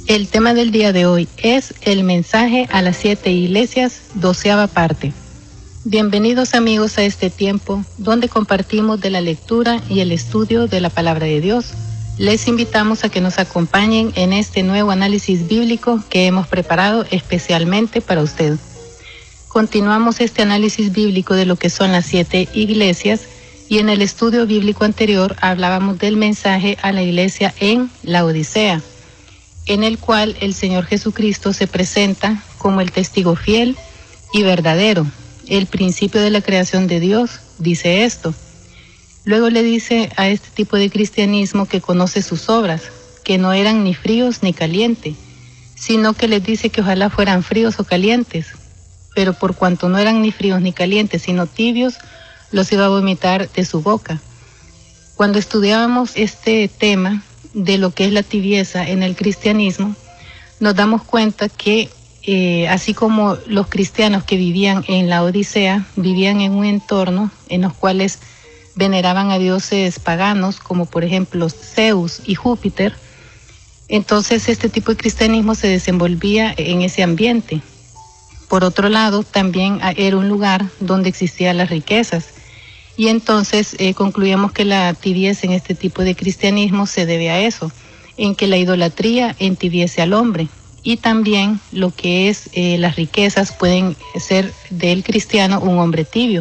El tema del día de hoy es el mensaje a las 7 iglesias, 12ª parte. Bienvenidos amigos a este tiempo donde compartimos de la lectura y el estudio de la palabra de Dios. Les invitamos a que nos acompañen en este nuevo análisis bíblico que hemos preparado especialmente para usted. Continuamos este análisis bíblico de lo que son las 7 iglesias y en el estudio bíblico anterior hablábamos del mensaje a la iglesia en Laodicea, en el cual el Señor Jesucristo se presenta como el testigo fiel y verdadero. El principio de la creación de Dios dice esto. Luego le dice a este tipo de cristianismo que conoce sus obras, que no eran ni fríos ni calientes, sino que les dice que ojalá fueran fríos o calientes, pero por cuanto no eran ni fríos ni calientes, sino tibios, los iba a vomitar de su boca. Cuando estudiábamos este tema de lo que es la tibieza en el cristianismo, nos damos cuenta que así como los cristianos que vivían en la Odisea, vivían en un entorno en los cuales veneraban a dioses paganos, como por ejemplo Zeus y Júpiter, entonces este tipo de cristianismo se desenvolvía en ese ambiente. Por otro lado, también era un lugar donde existían las riquezas. Y entonces concluíamos que la tibieza en este tipo de cristianismo se debe a eso, en que la idolatría entibiece al hombre. Y también lo que es las riquezas pueden ser del cristiano un hombre tibio.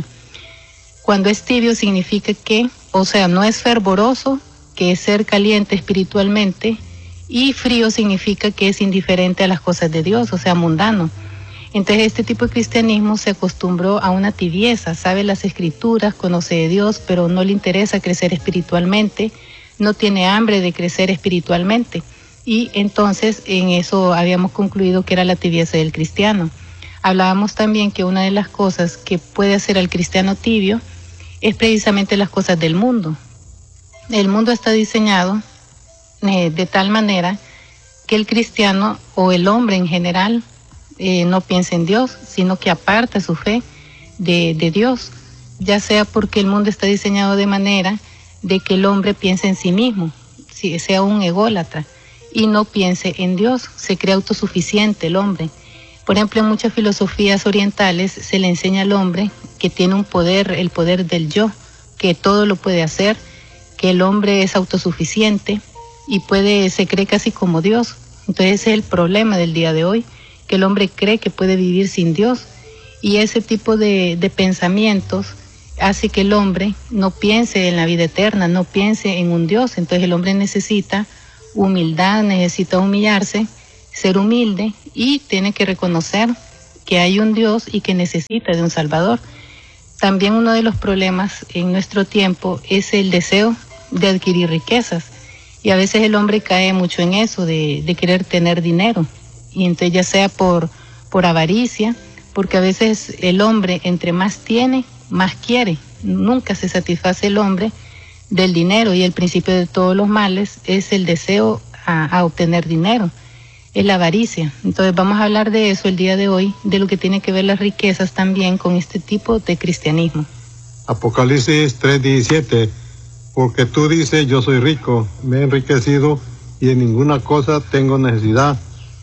Cuando es tibio significa que, no es fervoroso, que es ser caliente espiritualmente, y frío significa que es indiferente a las cosas de Dios, mundano. Entonces este tipo de cristianismo se acostumbró a una tibieza, sabe las escrituras, conoce de Dios, pero no le interesa crecer espiritualmente, no tiene hambre de crecer espiritualmente. Y entonces en eso habíamos concluido que era la tibieza del cristiano. Hablábamos también que una de las cosas que puede hacer al cristiano tibio es precisamente las cosas del mundo. El mundo está diseñado de tal manera que el cristiano o el hombre en general no piensa en Dios, sino que aparta su fe de Dios, ya sea porque el mundo está diseñado de manera de que el hombre piense en sí mismo, sea un ególatra, y no piense en Dios, se cree autosuficiente el hombre. Por ejemplo, en muchas filosofías orientales se le enseña al hombre que tiene un poder, el poder del yo, que todo lo puede hacer, que el hombre es autosuficiente y se cree casi como Dios. Entonces ese es el problema del día de hoy, que el hombre cree que puede vivir sin Dios, y ese tipo de pensamientos hace que el hombre no piense en la vida eterna, no piense en un Dios. Entonces el hombre necesita humildad, necesita humillarse, ser humilde, y tiene que reconocer que hay un Dios y que necesita de un Salvador. También uno de los problemas en nuestro tiempo es el deseo de adquirir riquezas, y a veces el hombre cae mucho en eso de querer tener dinero. Y entonces ya sea por avaricia, porque a veces el hombre entre más tiene, más quiere. Nunca se satisface el hombre del dinero, y el principio de todos los males es el deseo a obtener dinero, es la avaricia. Entonces vamos a hablar de eso el día de hoy, de lo que tiene que ver las riquezas también con este tipo de cristianismo. Apocalipsis 3:17, porque tú dices, yo soy rico, me he enriquecido y en ninguna cosa tengo necesidad.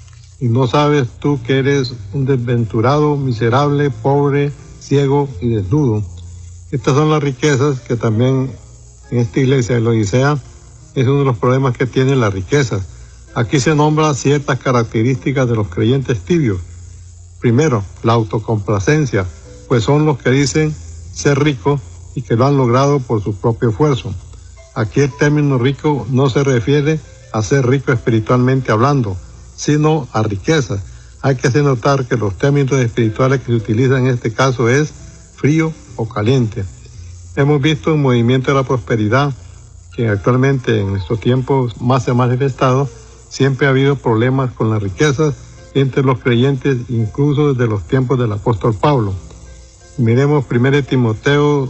Y no sabes tú que eres un desventurado, miserable, pobre, ciego y desnudo. Estas son las riquezas que también en esta iglesia de Laodicea es uno de los problemas que tienen las riquezas. Aquí se nombran ciertas características de los creyentes tibios. Primero, la autocomplacencia, pues son los que dicen ser ricos y que lo han logrado por su propio esfuerzo. Aquí el término rico no se refiere a ser rico espiritualmente hablando, sino a riqueza. Hay que hacer notar que los términos espirituales que se utilizan en este caso es frío o caliente. Hemos visto un movimiento de la prosperidad que actualmente en estos tiempos más se ha manifestado. Siempre ha habido problemas con las riquezas entre los creyentes, incluso desde los tiempos del apóstol Pablo. Miremos 1 Timoteo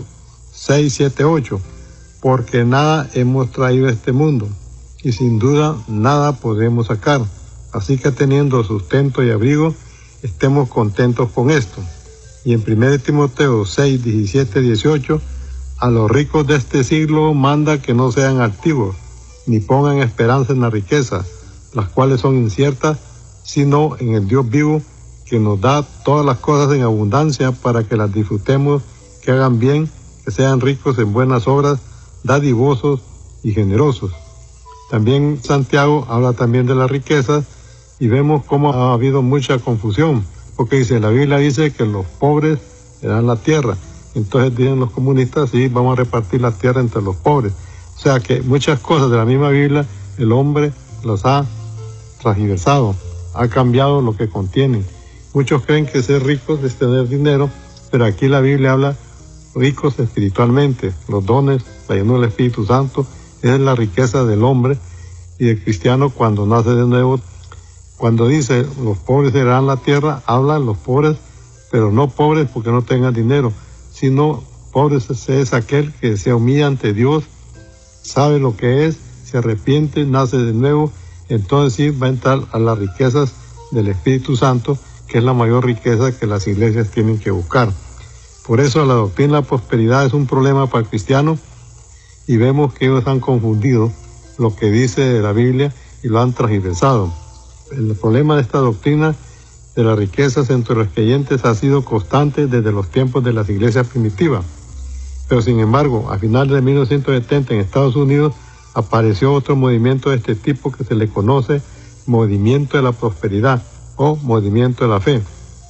6, 7, 8. Porque nada hemos traído a este mundo, y sin duda nada podemos sacar. Así que teniendo sustento y abrigo, estemos contentos con esto. Y en 1 Timoteo 6, 17, 18, a los ricos de este siglo manda que no sean altivos, ni pongan esperanza en la riqueza, las cuales son inciertas, sino en el Dios vivo, que nos da todas las cosas en abundancia para que las disfrutemos, que hagan bien, que sean ricos en buenas obras, dadivosos y generosos. También Santiago habla también de las riquezas y vemos cómo ha habido mucha confusión, porque dice, la Biblia dice que los pobres le dan la tierra. Entonces dicen los comunistas, sí, vamos a repartir la tierra entre los pobres. O sea que muchas cosas de la misma Biblia el hombre las ha transgiversado, ha cambiado lo que contienen. Muchos creen que ser ricos es tener dinero, pero aquí la Biblia habla ricos espiritualmente, los dones, la llenura del Espíritu Santo, esa es la riqueza del hombre y del cristiano cuando nace de nuevo. Cuando dice los pobres heredarán la tierra, habla de los pobres, pero no pobres porque no tengan dinero, sino pobres es aquel que se humilla ante Dios, sabe lo que es, se arrepiente, nace de nuevo, entonces sí va a entrar a las riquezas del Espíritu Santo, que es la mayor riqueza que las iglesias tienen que buscar. Por eso la doctrina de la prosperidad es un problema para el cristiano y vemos que ellos han confundido lo que dice la Biblia y lo han transgiversado. El problema de esta doctrina de las riquezas entre los creyentes ha sido constante desde los tiempos de las iglesias primitivas. Pero sin embargo, a finales de 1970 en Estados Unidos apareció otro movimiento de este tipo que se le conoce movimiento de la prosperidad o movimiento de la fe.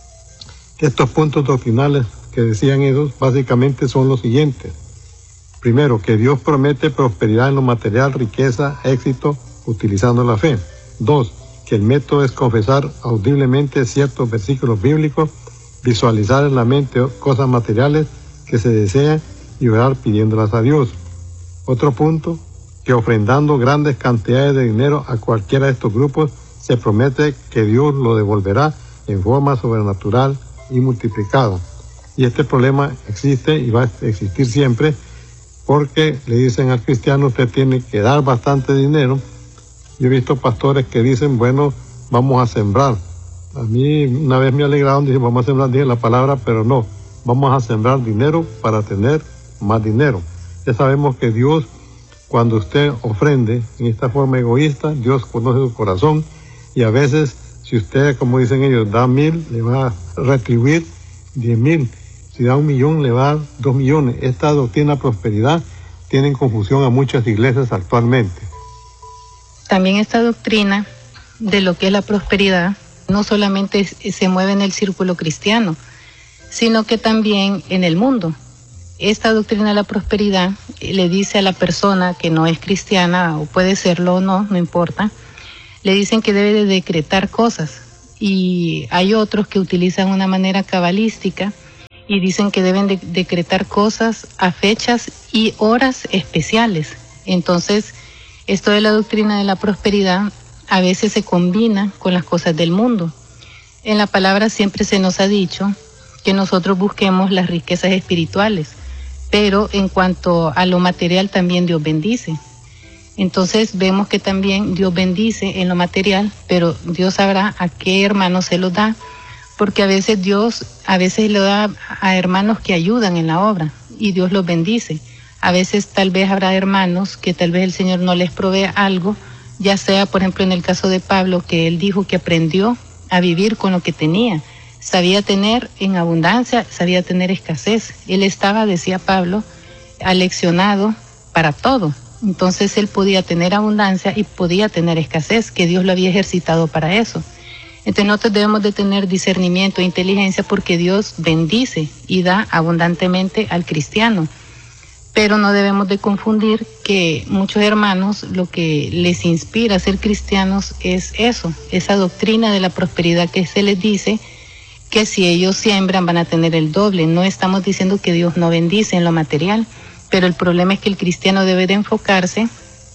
Estos puntos doctrinales que decían ellos básicamente son los siguientes. Primero, que Dios promete prosperidad en lo material, riqueza, éxito, utilizando la fe. 2, que el método es confesar audiblemente ciertos versículos bíblicos, visualizar en la mente cosas materiales que se desean y orar pidiéndolas a Dios. Otro punto, que ofrendando grandes cantidades de dinero a cualquiera de estos grupos, se promete que Dios lo devolverá en forma sobrenatural y multiplicada. Y este problema existe y va a existir siempre, porque le dicen al cristiano, usted tiene que dar bastante dinero. Yo he visto pastores que dicen, bueno, vamos a sembrar. A mí una vez me alegraron, dije, vamos a sembrar, dije la palabra, pero no, vamos a sembrar dinero para tener más dinero. Ya sabemos que Dios, cuando usted ofrende en esta forma egoísta, Dios conoce su corazón y a veces, si usted, como dicen ellos, da 1,000, le va a retribuir 10,000. Si da 1,000,000, le va a dar 2,000,000. Esta doctrina de prosperidad tiene en confusión a muchas iglesias actualmente. También esta doctrina de lo que es la prosperidad no solamente se mueve en el círculo cristiano, sino que también en el mundo. Esta doctrina de la prosperidad le dice a la persona que no es cristiana, o puede serlo o no, no importa, le dicen que debe de decretar cosas. Y hay otros que utilizan una manera cabalística y dicen que deben de decretar cosas a fechas y horas especiales. Entonces, esto de la doctrina de la prosperidad a veces se combina con las cosas del mundo. En la palabra siempre se nos ha dicho que nosotros busquemos las riquezas espirituales, pero en cuanto a lo material también Dios bendice. Entonces vemos que también Dios bendice en lo material, pero Dios sabrá a qué hermanos se lo da, porque a veces Dios le da a hermanos que ayudan en la obra y Dios los bendice. A veces tal vez habrá hermanos que tal vez el Señor no les provee algo, ya sea por ejemplo en el caso de Pablo, que él dijo que aprendió a vivir con lo que tenía. Sabía tener en abundancia, sabía tener escasez. Él estaba, decía Pablo, aleccionado para todo. Entonces él podía tener abundancia y podía tener escasez, que Dios lo había ejercitado para eso. Entonces nosotros debemos de tener discernimiento e inteligencia porque Dios bendice y da abundantemente al cristiano. Pero no debemos de confundir que muchos hermanos lo que les inspira a ser cristianos es eso, esa doctrina de la prosperidad que se les dice que si ellos siembran van a tener el doble. No estamos diciendo que Dios no bendice en lo material, pero el problema es que el cristiano debe de enfocarse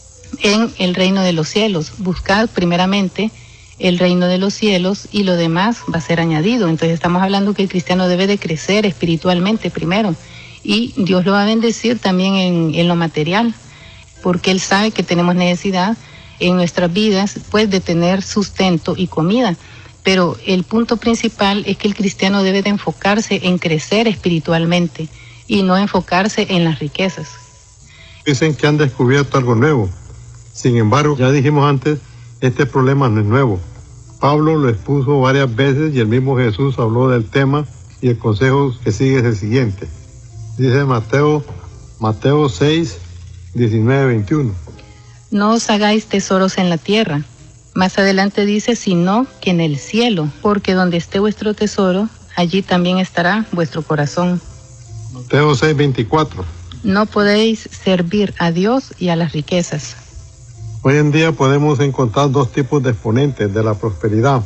en el reino de los cielos, buscar primeramente el reino de los cielos y lo demás va a ser añadido. Entonces estamos hablando que el cristiano debe de crecer espiritualmente primero y Dios lo va a bendecir también en lo material, porque Él sabe que tenemos necesidad en nuestras vidas pues de tener sustento y comida. Pero el punto principal es que el cristiano debe de enfocarse en crecer espiritualmente y no enfocarse en las riquezas. Dicen que han descubierto algo nuevo. Sin embargo, ya dijimos antes Este problema no es nuevo. Pablo lo expuso varias veces y el mismo Jesús habló del tema, y el consejo que sigue es el siguiente. Dice Mateo 6, 19, 21. No os hagáis tesoros en la tierra. Más adelante dice, sino que en el cielo, porque donde esté vuestro tesoro, allí también estará vuestro corazón. Mateo 6, 24. No podéis servir a Dios y a las riquezas. Hoy en día podemos encontrar dos tipos de exponentes de la prosperidad.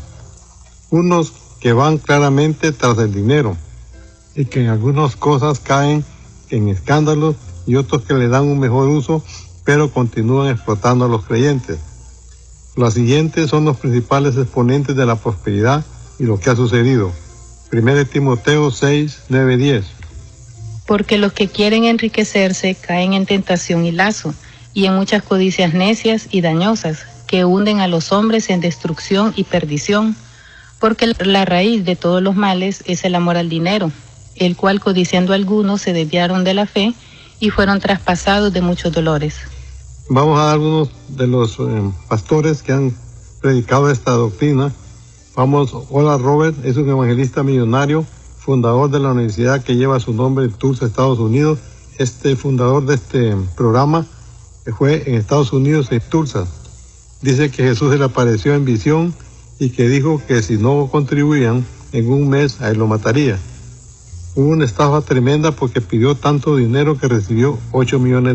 Unos que van claramente tras el dinero y que en algunas cosas caen en escándalos, y otros que le dan un mejor uso pero continúan explotando a los creyentes. Los siguientes son los principales exponentes de la prosperidad y lo que ha sucedido. 1 Timoteo 6, 9, 10. Porque los que quieren enriquecerse caen en tentación y lazo, y en muchas codicias necias y dañosas, que hunden a los hombres en destrucción y perdición, porque la raíz de todos los males es el amor al dinero, el cual codiciando algunos se desviaron de la fe y fueron traspasados de muchos dolores. Vamos a dar algunos de los pastores que han predicado esta doctrina. Vamos, hola Robert, es un evangelista millonario, fundador de la universidad que lleva su nombre en Tulsa, Estados Unidos. Este fundador de este programa fue en Estados Unidos, en Tulsa. Dice que Jesús se le apareció en visión y que dijo que si no contribuían en un mes, a él lo mataría. Hubo una estafa tremenda porque pidió tanto dinero que recibió $8 millones.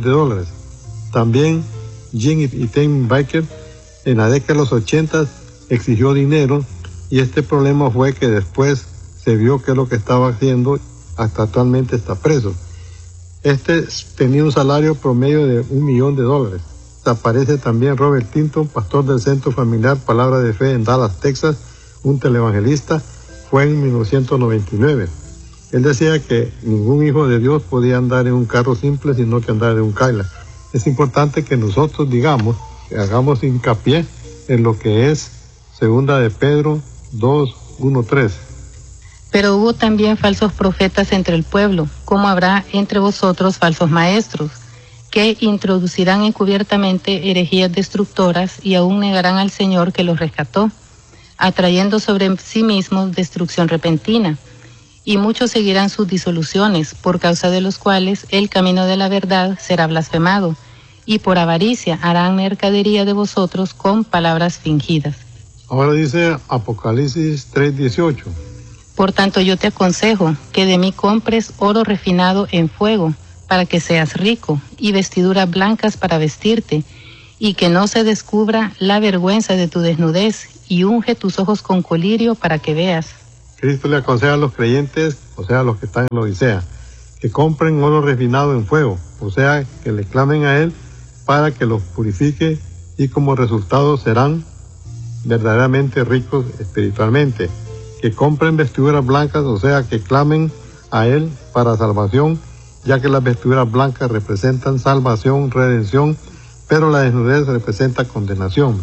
También Jim y Tim Baker en la década de los 80 exigió dinero, y este problema fue que después se vio que es lo que estaba haciendo, hasta actualmente está preso. Este tenía un salario promedio de $1 millón. Aparece también Robert Tinton, pastor del Centro Familiar Palabra de Fe en Dallas, Texas, un televangelista, fue en 1999. Él decía que ningún hijo de Dios podía andar en un carro simple, sino que andar en un Cadillac. Es importante que nosotros hagamos hincapié en lo que es 2 de Pedro 2, 1, 3. Pero hubo también falsos profetas entre el pueblo, como habrá entre vosotros falsos maestros, que introducirán encubiertamente herejías destructoras y aún negarán al Señor que los rescató, atrayendo sobre sí mismos destrucción repentina. Y muchos seguirán sus disoluciones, por causa de los cuales el camino de la verdad será blasfemado, y por avaricia harán mercadería de vosotros con palabras fingidas. Ahora dice Apocalipsis 3:18. Por tanto yo te aconsejo que de mí compres oro refinado en fuego, para que seas rico, y vestiduras blancas para vestirte, y que no se descubra la vergüenza de tu desnudez, y unge tus ojos con colirio para que veas. Cristo le aconseja a los creyentes, o sea, a los que están en la Odisea, que compren oro refinado en fuego, o sea, que le clamen a Él para que los purifique, y como resultado serán verdaderamente ricos espiritualmente. Que compren vestiduras blancas, o sea, que clamen a Él para salvación, ya que las vestiduras blancas representan salvación, redención, pero la desnudez representa condenación.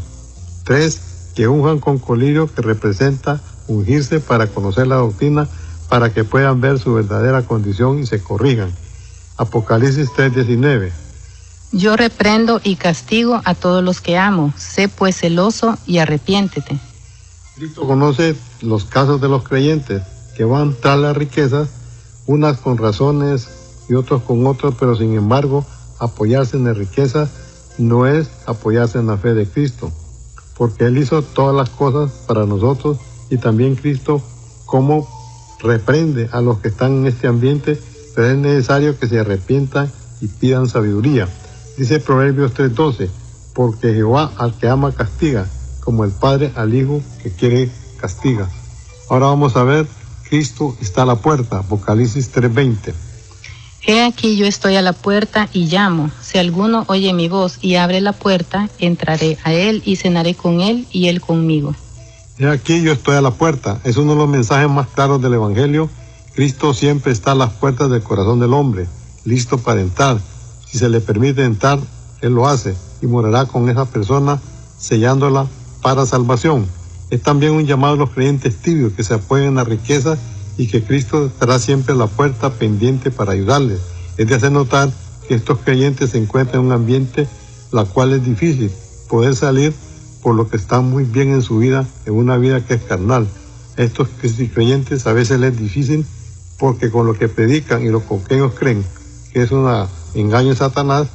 3, que unjan con colirio, que representa ungirse para conocer la doctrina, para que puedan ver su verdadera condición y se corrijan. Apocalipsis 3:19. Yo reprendo y castigo a todos los que amo, sé pues celoso y arrepiéntete. Cristo conoce los casos de los creyentes que van tras la riqueza, unas con razones y otros con otras, pero sin embargo apoyarse en la riqueza no es apoyarse en la fe de Cristo, porque Él hizo todas las cosas para nosotros, y también Cristo como reprende a los que están en este ambiente, pero es necesario que se arrepientan y pidan sabiduría. Dice Proverbios 3:12, porque Jehová al que ama castiga, como el padre al hijo que quiere castiga. Ahora vamos a ver, Cristo está a la puerta, Apocalipsis 3:20. He aquí yo estoy a la puerta y llamo. Si alguno oye mi voz y abre la puerta, entraré a él y cenaré con él y él conmigo. He aquí yo estoy a la puerta. Es uno de los mensajes más claros del Evangelio. Cristo siempre está a las puertas del corazón del hombre, listo para entrar. Si se le permite entrar, Él lo hace y morará con esa persona, sellándola para salvación. Es también un llamado a los creyentes tibios que se apoyen en la riqueza y que Cristo estará siempre a la puerta pendiente para ayudarles. Es de hacer notar que estos creyentes se encuentran en un ambiente la cual es difícil poder salir por lo que están muy bien en su vida, en una vida que es carnal. Estos creyentes a veces les es difícil porque con lo que predican y lo que ellos creen que es un engaño de Satanás,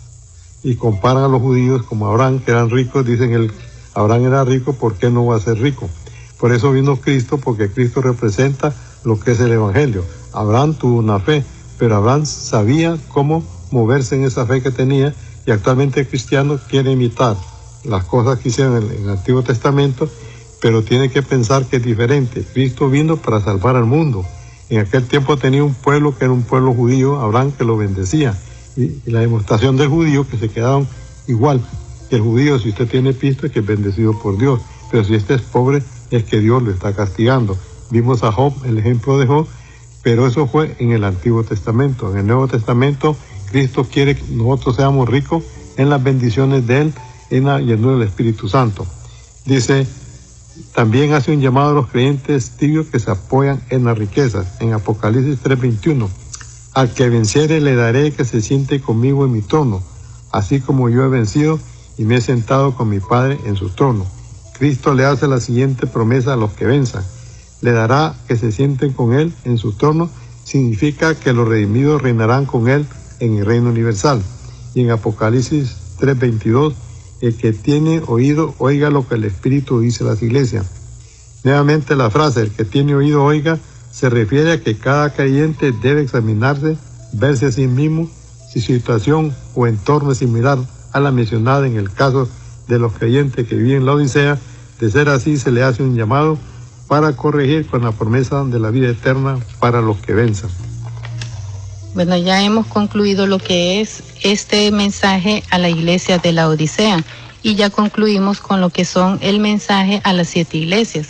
y comparan a los judíos como Abraham, que eran ricos, dicen Abraham era rico, ¿por qué no va a ser rico? Por eso vino Cristo, porque Cristo representa lo que es el Evangelio. Abraham tuvo una fe, pero Abraham sabía cómo moverse en esa fe que tenía, y actualmente el cristiano quiere imitar las cosas que hicieron en el Antiguo Testamento, pero tiene que pensar que es diferente. Cristo vino para salvar al mundo. En aquel tiempo tenía un pueblo que era un pueblo judío, Abraham, que lo bendecía. Y la demostración del judío, que se quedaron igual que el judío, si usted tiene pisto, es que es bendecido por Dios. Pero si este es pobre, es que Dios lo está castigando. Vimos a Job, el ejemplo de Job, pero eso fue en el Antiguo Testamento. En el Nuevo Testamento, Cristo quiere que nosotros seamos ricos en las bendiciones de Él, en la llenura del Espíritu Santo. Dice, también hace un llamado a los creyentes tibios que se apoyan en las riquezas. En Apocalipsis 3:21, al que venciere le daré que se siente conmigo en mi trono, así como yo he vencido y me he sentado con mi Padre en su trono. Cristo le hace la siguiente promesa a los que venzan. Le dará que se sienten con Él en su trono, significa que los redimidos reinarán con Él en el reino universal. Y en Apocalipsis 3:22, el que tiene oído, oiga lo que el Espíritu dice a las iglesias. Nuevamente la frase, el que tiene oído, oiga, se refiere a que cada creyente debe examinarse, verse a sí mismo, si su situación o entorno es similar a la mencionada en el caso de los creyentes que viven en la Odisea. De ser así, se le hace un llamado para corregir con la promesa de la vida eterna para los que venzan. Bueno, ya hemos concluido lo que es este mensaje a la iglesia de la Odisea y ya concluimos con lo que son el mensaje a las 7 iglesias.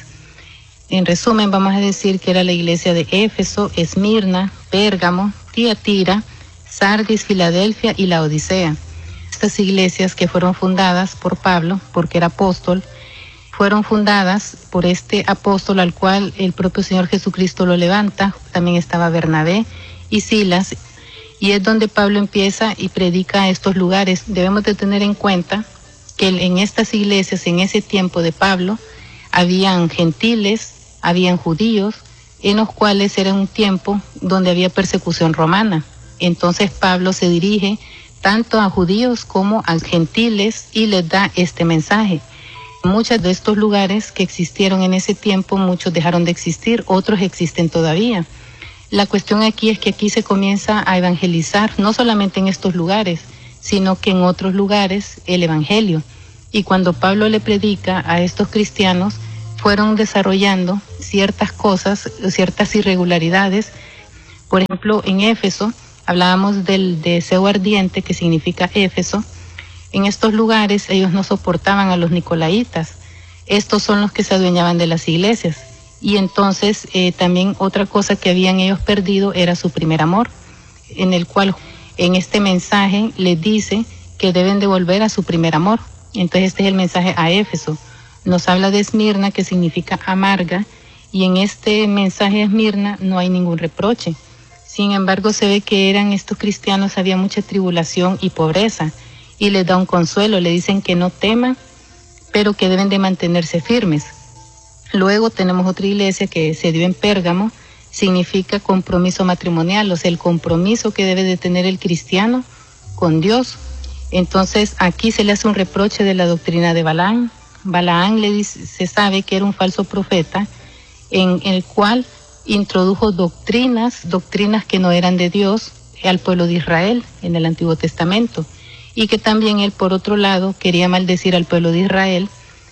En resumen, vamos a decir que era la iglesia de Éfeso, Esmirna, Pérgamo, Tiatira, Sardis, Filadelfia y la Odisea. Estas iglesias que fueron fundadas por Pablo, porque era apóstol, fueron fundadas por este apóstol al cual el propio Señor Jesucristo lo levanta. También estaba Bernabé y Silas, y es donde Pablo empieza y predica a estos lugares. Debemos de tener en cuenta que en estas iglesias, en ese tiempo de Pablo, habían gentiles, habían judíos, en los cuales era un tiempo donde había persecución romana. Entonces Pablo se dirige tanto a judíos como a gentiles y les da este mensaje. Muchos de estos lugares que existieron en ese tiempo, muchos dejaron de existir, otros existen todavía. La cuestión aquí es que aquí se comienza a evangelizar, no solamente en estos lugares, sino que en otros lugares el evangelio. Y cuando Pablo le predica a estos cristianos, fueron desarrollando ciertas cosas, ciertas irregularidades. Por ejemplo, en Éfeso, hablábamos del deseo ardiente, que significa Éfeso. En estos lugares ellos no soportaban a los nicolaitas. Estos son los que se adueñaban de las iglesias. Y entonces también otra cosa que habían ellos perdido era su primer amor, en el cual en este mensaje les dice que deben de volver a su primer amor. Entonces este es el mensaje a Éfeso. Nos habla de Esmirna, que significa amarga, y en este mensaje a Esmirna no hay ningún reproche. Sin embargo, se ve que eran estos cristianos, había mucha tribulación y pobreza, y les da un consuelo, le dicen que no teman, pero que deben de mantenerse firmes. Luego tenemos otra iglesia que se dio en Pérgamo, significa compromiso matrimonial, o sea, el compromiso que debe de tener el cristiano con Dios. Entonces aquí se le hace un reproche de la doctrina de Balaam. Balaam le dice, se sabe que era un falso profeta, en el cual introdujo doctrinas que no eran de Dios al pueblo de Israel en el Antiguo Testamento, y que también él, por otro lado, quería maldecir al pueblo de Israel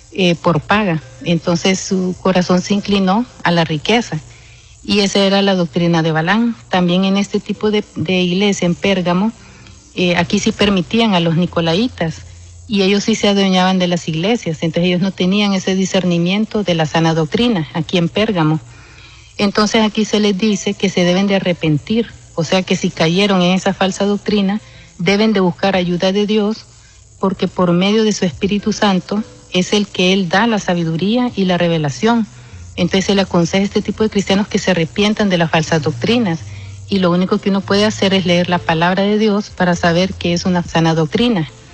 por paga. Entonces su corazón se inclinó a la riqueza, y esa era la doctrina de Balaam. También en este tipo de iglesia en Pérgamo, aquí sí permitían a los nicolaitas, y ellos sí se adueñaban de las iglesias. Entonces ellos no tenían ese discernimiento de la sana doctrina aquí en Pérgamo. Entonces aquí se les dice que se deben de arrepentir, o sea que si cayeron en esa falsa doctrina, deben de buscar ayuda de Dios, porque por medio de su Espíritu Santo es el que Él da la sabiduría y la revelación. Entonces Él aconseja a este tipo de cristianos que se arrepientan de las falsas doctrinas, y lo único que uno puede hacer es leer la palabra de Dios para saber qué es una sana doctrina.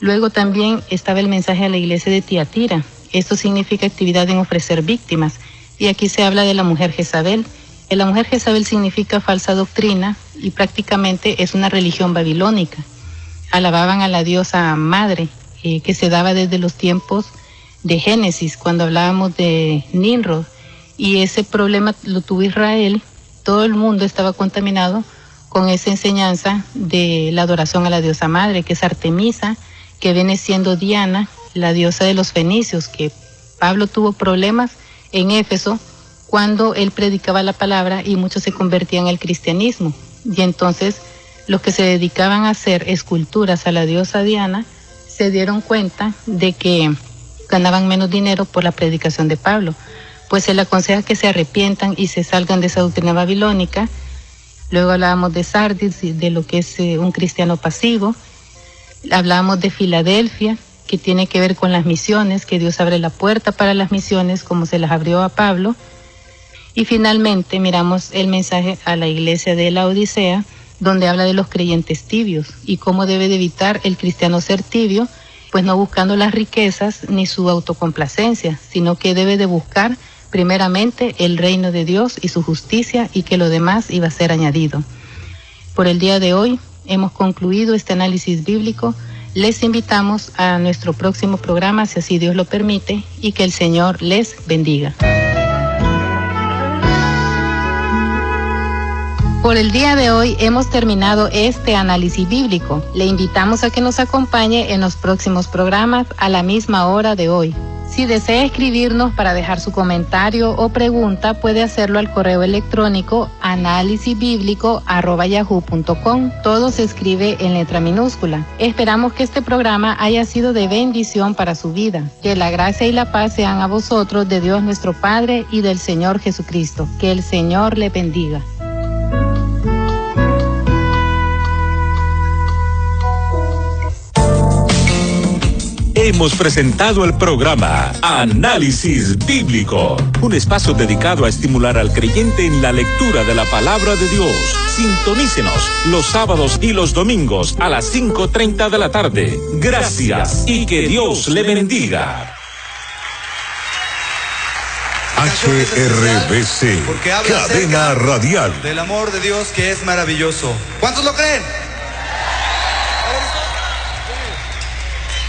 Luego también estaba el mensaje a la iglesia de Tiatira. Esto significa actividad en ofrecer víctimas. Y aquí se habla de la mujer Jezabel. La mujer Jezabel significa falsa doctrina y prácticamente es una religión babilónica. Alababan a la diosa madre, que se daba desde los tiempos de Génesis, cuando hablábamos de Nimrod. Y ese problema lo tuvo Israel. Todo el mundo estaba contaminado con esa enseñanza de la adoración a la diosa madre, que es Artemisa, que viene siendo Diana, la diosa de los fenicios, que Pablo tuvo problemas en Éfeso cuando él predicaba la palabra y muchos se convertían al cristianismo. Y entonces los que se dedicaban a hacer esculturas a la diosa Diana se dieron cuenta de que ganaban menos dinero por la predicación de Pablo. Pues se le aconseja que se arrepientan y se salgan de esa doctrina babilónica. Luego hablábamos de Sardis, de lo que es un cristiano pasivo. Hablábamos de Filadelfia, que tiene que ver con las misiones, que Dios abre la puerta para las misiones, como se las abrió a Pablo. Y finalmente miramos el mensaje a la iglesia de la Odisea, donde habla de los creyentes tibios y cómo debe de evitar el cristiano ser tibio, pues no buscando las riquezas ni su autocomplacencia, sino que debe de buscar primeramente el reino de Dios y su justicia, y que lo demás iba a ser añadido. Por el día de hoy hemos concluido este análisis bíblico. Les invitamos a nuestro próximo programa, si así Dios lo permite, y que el Señor les bendiga. Por el día de hoy hemos terminado este análisis bíblico. Le invitamos a que nos acompañe en los próximos programas a la misma hora de hoy. Si desea escribirnos para dejar su comentario o pregunta, puede hacerlo al correo electrónico análisisbiblico@yahoo.com. Todo se escribe en letra minúscula. Esperamos que este programa haya sido de bendición para su vida. Que la gracia y la paz sean a vosotros, de Dios nuestro Padre y del Señor Jesucristo. Que el Señor le bendiga. Hemos presentado el programa Análisis Bíblico, un espacio dedicado a estimular al creyente en la lectura de la palabra de Dios. Sintonícenos los sábados y los domingos a las 5:30 de la tarde. Gracias y que Dios le bendiga. HRBC, cadena radial. Del amor de Dios que es maravilloso. ¿Cuántos lo creen?